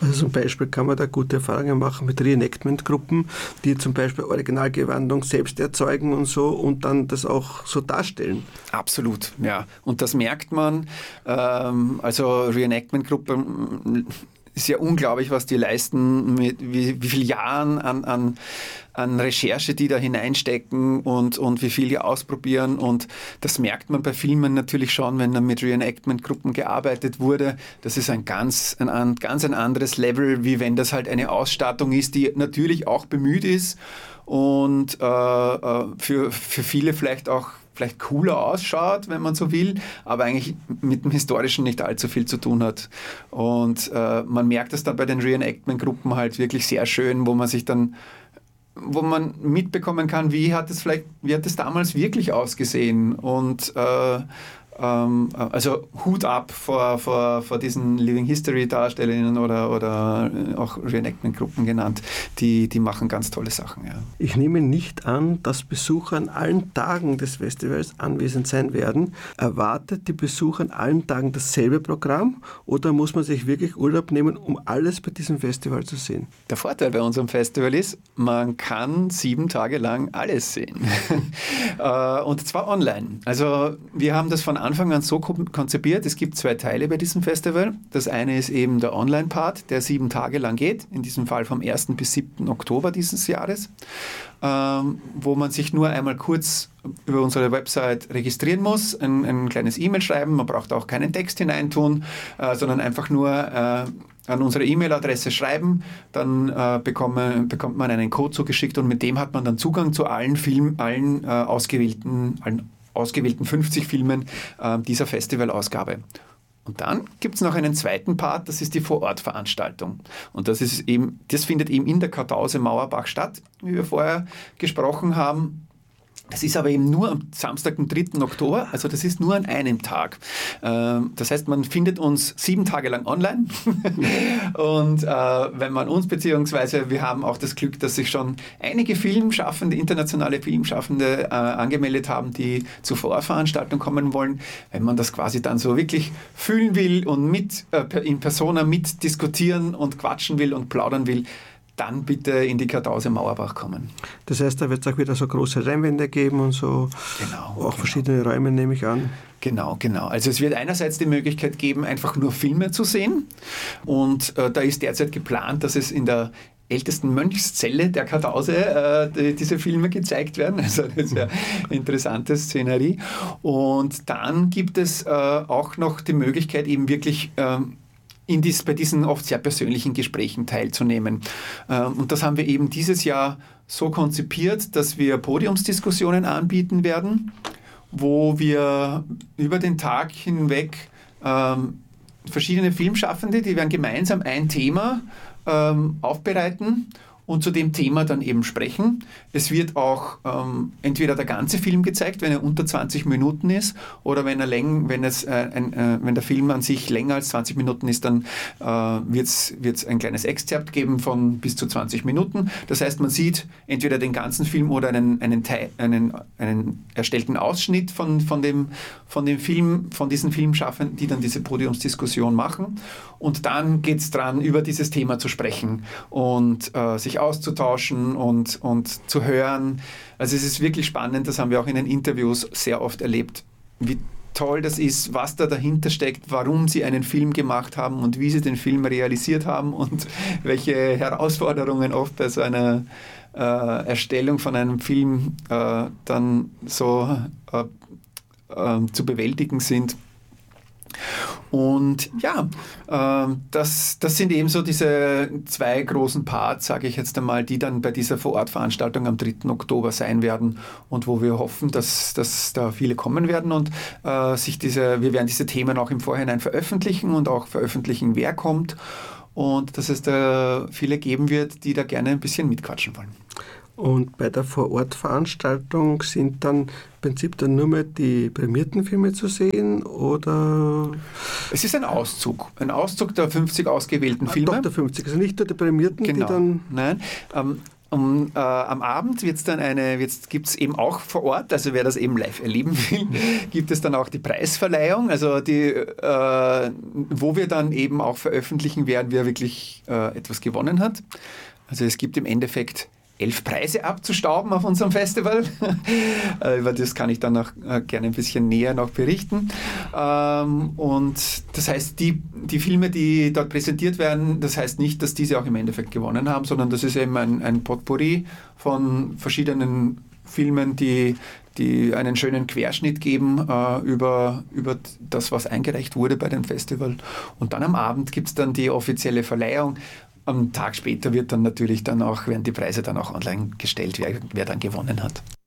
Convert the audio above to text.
Also zum Beispiel kann man da gute Erfahrungen machen mit Reenactment-Gruppen, die zum Beispiel Originalgewandung selbst erzeugen und so und dann das auch so darstellen. Absolut, ja. Und das merkt man. Also Reenactment-Gruppen ist ja unglaublich, was die leisten, mit wie viel Jahren an Recherche, die da hineinstecken und wie viel die ausprobieren. Und das merkt man bei Filmen natürlich schon, wenn dann mit Reenactment-Gruppen gearbeitet wurde. Das ist ein ganz anderes Level, wie wenn das halt eine Ausstattung ist, die natürlich auch bemüht ist und für viele vielleicht cooler ausschaut, wenn man so will, aber eigentlich mit dem Historischen nicht allzu viel zu tun hat. Und man merkt das dann bei den Reenactment-Gruppen halt wirklich sehr schön, wo man mitbekommen kann, wie hat es damals wirklich ausgesehen. Und also Hut ab vor diesen Living History Darstellerinnen oder auch Reenactment-Gruppen genannt, die machen ganz tolle Sachen. Ja. Ich nehme nicht an, dass Besucher an allen Tagen des Festivals anwesend sein werden. Erwartet die Besucher an allen Tagen dasselbe Programm oder muss man sich wirklich Urlaub nehmen, um alles bei diesem Festival zu sehen? Der Vorteil bei unserem Festival ist, man kann 7 Tage lang alles sehen. Und zwar online. Also wir haben das von Anfang an so konzipiert, es gibt 2 Teile bei diesem Festival. Das eine ist eben der Online-Part, der 7 Tage lang geht, in diesem Fall vom 1. bis 7. Oktober dieses Jahres, wo man sich nur einmal kurz über unsere Website registrieren muss, ein kleines E-Mail schreiben, man braucht auch keinen Text hineintun, sondern einfach nur an unsere E-Mail-Adresse schreiben, dann bekommt man einen Code zugeschickt und mit dem hat man dann Zugang zu allen ausgewählten 50 Filmen dieser Festivalausgabe. Und dann gibt es noch einen zweiten Part, das ist die Vorortveranstaltung. Und das findet eben in der Kartause Mauerbach statt, wie wir vorher gesprochen haben. Das ist aber eben nur am Samstag, dem 3. Oktober, also das ist nur an einem Tag. Das heißt, man findet uns 7 Tage lang online und wenn man uns, beziehungsweise wir haben auch das Glück, dass sich schon einige internationale Filmschaffende angemeldet haben, die zur Vorveranstaltung kommen wollen. Wenn man das quasi dann so wirklich fühlen will und in Persona mitdiskutieren und quatschen will und plaudern will, dann bitte in die Kartause Mauerbach kommen. Das heißt, da wird es auch wieder so große Leinwände geben und so. Genau. Auch verschiedene Räume, nehme ich an. Genau. Also es wird einerseits die Möglichkeit geben, einfach nur Filme zu sehen. Und da ist derzeit geplant, dass es in der ältesten Mönchszelle der Kartause diese Filme gezeigt werden. Also das ist ja eine interessante Szenerie. Und dann gibt es auch noch die Möglichkeit, eben wirklich bei diesen oft sehr persönlichen Gesprächen teilzunehmen. Und das haben wir eben dieses Jahr so konzipiert, dass wir Podiumsdiskussionen anbieten werden, wo wir über den Tag hinweg verschiedene Filmschaffende, die werden gemeinsam ein Thema aufbereiten und zu dem Thema dann eben sprechen. Es wird auch entweder der ganze Film gezeigt, wenn er unter 20 Minuten ist, oder wenn der Film an sich länger als 20 Minuten ist, dann wird es ein kleines Exzerpt geben von bis zu 20 Minuten. Das heißt, man sieht entweder den ganzen Film oder einen erstellten Ausschnitt von dem Film, von diesen Filmschaffenden, die dann diese Podiumsdiskussion machen. Und dann geht es dran, über dieses Thema zu sprechen und sich auszutauschen und zu hören. Also es ist wirklich spannend, das haben wir auch in den Interviews sehr oft erlebt, wie toll das ist, was da dahinter steckt, warum sie einen Film gemacht haben und wie sie den Film realisiert haben und welche Herausforderungen oft bei so einer Erstellung von einem Film dann so zu bewältigen sind. Und ja, das sind eben so diese 2 großen Parts, sage ich jetzt einmal, die dann bei dieser Vorortveranstaltung am 3. Oktober sein werden und wo wir hoffen, dass da viele kommen werden und wir werden diese Themen auch im Vorhinein veröffentlichen und auch veröffentlichen, wer kommt und dass es da viele geben wird, die da gerne ein bisschen mitquatschen wollen. Und bei der Vorortveranstaltung sind dann im Prinzip dann nur mehr die prämierten Filme zu sehen, oder? Es ist ein Auszug der 50 ausgewählten Filme. Doch, der 50, also nicht nur die prämierten, genau. Die dann... Nein, Am Abend gibt es eben auch vor Ort, also wer das eben live erleben will, gibt es dann auch die Preisverleihung, also wo wir dann eben auch veröffentlichen werden, wer wirklich etwas gewonnen hat. Also es gibt im Endeffekt 11 Preise abzustauben auf unserem Festival. Über das kann ich dann auch gerne ein bisschen näher noch berichten. Und das heißt, die Filme, die dort präsentiert werden, das heißt nicht, dass diese auch im Endeffekt gewonnen haben, sondern das ist eben ein Potpourri von verschiedenen Filmen, die einen schönen Querschnitt geben über das, was eingereicht wurde bei dem Festival. Und dann am Abend gibt es dann die offizielle Verleihung. Am Tag später werden die Preise dann auch online gestellt, wer dann gewonnen hat.